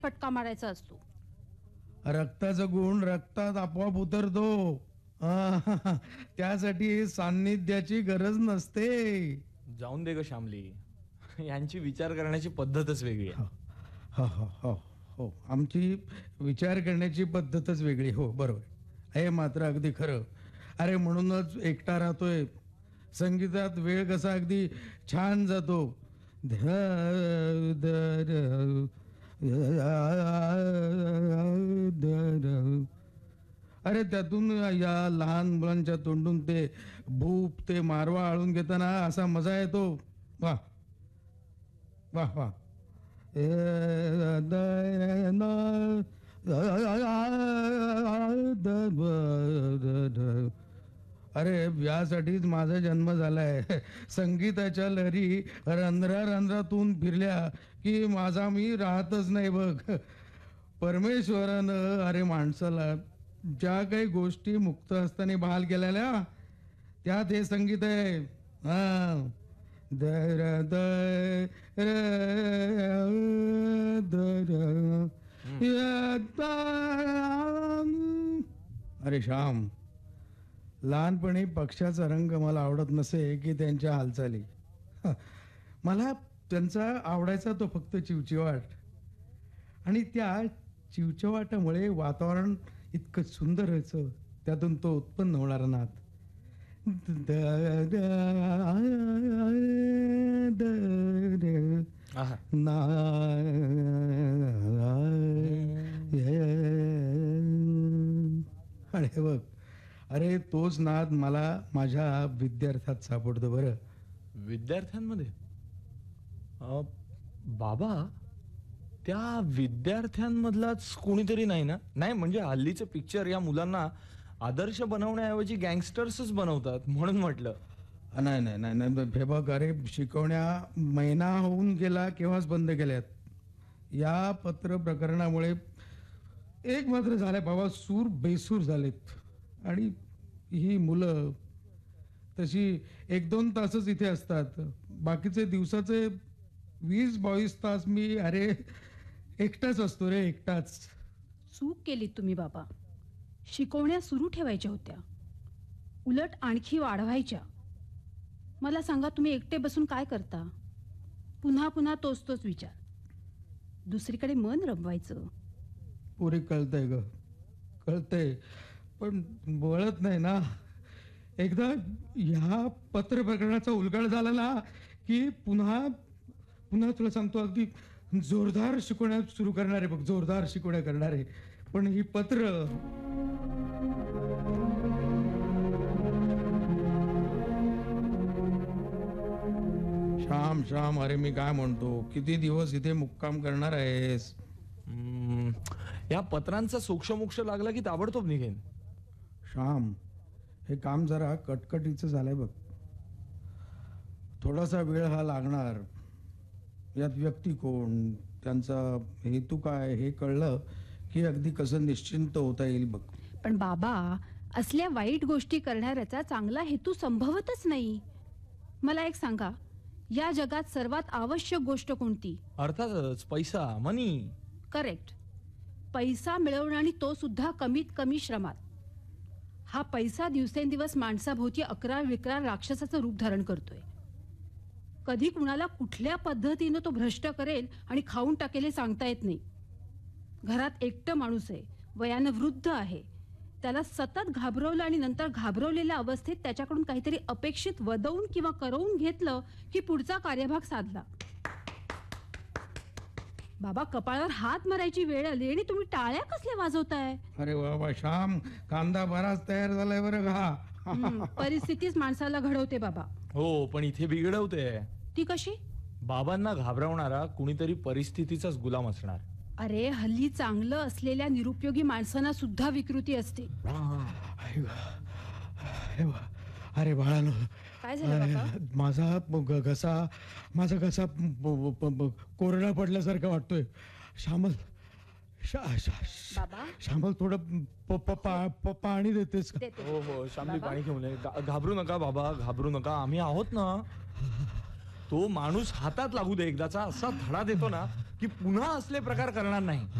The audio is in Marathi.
फटका मारायचा असतो. रक्ताचा गुण रक्तात आपोआप उतरतो. त्यासाठी सान्निध्याची गरज नसते. जाऊन दे ग श्यामली, यांची विचार करण्याची पद्धतच वेगळी आहे. हो हो हो हो, आमची विचार करण्याची पद्धतच वेगळी. हो बरोबर, हे मात्र अगदी खरं. अरे म्हणूनच एकटा राहतोय. संगीतात वेळ कसा अगदी छान जातो. अरे त्यातून या लहान मुलांच्या तोंडून ते भूप ते मारवा आळून घेताना असा मजा येतो. वा वा वा. अरे यासाठीच माझा जन्म झालाय. संगीताच्या लहरी रंध्रा रंध्रातून फिरल्या की माझा मी राहतच नाही बघ. परमेश्वरानं अरे माणसाला ज्या काही गोष्टी मुक्त असताना बहाल केलेल्या त्यात हे संगीत आहे. हा दर दर दर. अरे श्याम, लहानपणी पक्ष्याचा रंग मला आवडत नसे की त्यांच्या हालचाली. मला त्यांचा आवडायचा तो फक्त चिवचिवाट. आणि त्या चिवचिवाटामुळे वातावरण इतकं सुंदर व्हायचं, त्यातून तो उत्पन्न होणारा नाद. अरे बघ, अरे तोच नाद मला माझ्या विद्यार्थ्यात सापडतो बरं. विद्यार्थ्यांमध्ये बाबा, त्या विद्यार्थ्यांमधलाच कोणीतरी नाही ना? नाही म्हणजे हल्लीचे पिक्चर या मुलांना आदर्श बनवण्याऐवजी गँगस्टर्सच बनवतात, म्हणून म्हटलं. नाही नाही नाही नाही, हे बघ, अरे शिकवण्या महिना होऊन गेला केव्हाच बंद केल्यात. या पत्र प्रकरणामुळे एक मात्र झालंय बाबा, सूर बेसूर झालेत. आणि ही मुलं तशी 1-2 तासच इथे असतात. बाकीचे दिवसाचे 20-22 तास मी अरे एकटाच असतो रे, एकटाच. चूक केलीत तुम्ही बाबा. शिकवण्या सुरू ठेवायच्या होत्या, उलट आणखी वाढवायच्या. मला सांगा, तुम्ही एकटे बसून काय करता? पुन्हा पुन्हा तोच तोच विचार. दुसरीकडे मन रमवायचं. पुरी कळतंय ग, कळतंय, पण वळत नाही ना. एकदा ह्या पत्र प्रकरणाचा उलगडा झाला ना की पुन्हा पुन्हा तुला सांगतो, अगदी जोरदार शिकवण्या सुरू करणार आहे बघ, जोरदार शिकवण्या करणार आहे. पण ही पत्र श्याम श्याम, अरे मी काय म्हणतो, किती दिवस इथे मुक्काम करणार आहेस? या पत्रांचा सोक्षमोक्ष लागला की ताबडतोब निघेन. श्याम, हे काम जरा कटकटीचं झालंय बघ. थोडासा वेळ हा लागणार. यात व्यक्ती कोण, त्यांचा हेतू काय हे कळलं की अगदी कसं निश्चिंत होता येईल बघ. पण बाबा, असल्या वाईट गोष्टी करणाऱ्याचा चांगला हेतू संभवतच नाही. मला एक सांगा, या जगात सर्वात आवश्यक गोष्ट कोणती? अर्थातच पैसा, मनी. करेक्ट. पैसा मिळवणं, आणि तो सुद्धा कमीत कमी श्रमात. हा पैसा दिवसेंदिवस माणसाभोवती अकराळ विक्राळ राक्षसाचं रूप धारण करतोय. कधी कुणाला कुठल्या पद्धतीनं तो भ्रष्ट करेल आणि खाऊन टाकेल हे सांगता येत नाही. घरात एकटं माणूस आहे, वयानं वृद्ध आहे. त्याला सतत घाबरवलं आणि नंतर घाबरवलेल्या अवस्थेत त्याच्याकडून काहीतरी अपेक्षित वदवून किंवा करवून घेतलं की पुढचा कार्यभाग साधला. बाबा, कपाळावर हात मारायची वेळ आली आणि तुम्ही टाळ्या कसल्या वाजवताय? अरे वा श्याम, कांदा बराच तयार झालाय बरं का. परिस्थितीच माणसाला घडवते बाबा. हो, पण इथे बिघडवते. ती कशी? बाबांना घाबरवणारा कुणीतरी परिस्थितीचाच गुलाम असणार. अरे हल्ली चांगलं असलेल्या निरुपयोगी माणसांना सुद्धा विकृती असते. अरे बाळानो, काय झालं बाबा? माझा घसा कोरडा पडल्यासारखा वाटतोय. श्यामल, श्यामल, थोडं पाणी देतेस का? हो हो, श्यामली पाणी घेऊन ये. घाबरू नका बाबा, घाबरू नका, आम्ही आहोत ना. तो माणूस हातात लागू दे एकदाचा, असा धडा देतो ना की पुन्हा असले प्रकार करणार नाही.